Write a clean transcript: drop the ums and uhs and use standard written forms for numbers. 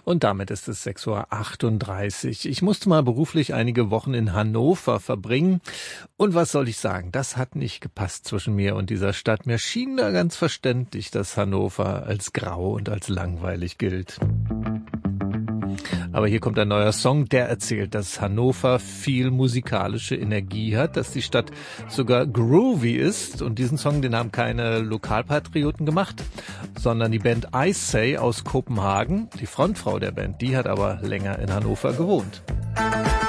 Und damit ist es 6:38 Uhr. Ich musste mal beruflich einige Wochen in Hannover verbringen. Und was soll ich sagen? Das hat nicht gepasst zwischen mir und dieser Stadt. Mir schien da ganz verständlich, dass Hannover als grau und als langweilig gilt. Aber hier kommt ein neuer Song, der erzählt, dass Hannover viel musikalische Energie hat, dass die Stadt sogar groovy ist. Und diesen Song, den haben keine Lokalpatrioten gemacht, sondern die Band I Say aus Kopenhagen. Die Frontfrau der Band, die hat aber länger in Hannover gewohnt.